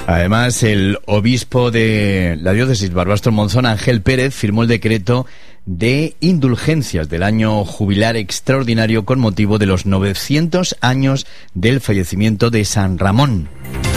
Además, el obispo de la diócesis Barbastro-Monzón, Ángel Pérez, firmó el decreto de indulgencias del año jubilar extraordinario con motivo de los 900 años del fallecimiento de San Ramón.